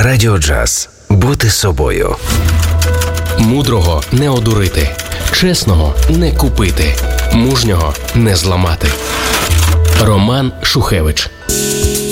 Радіо Джаз. Бути собою. Мудрого не одурити, чесного не купити, мужнього не зламати. Роман Шухевич.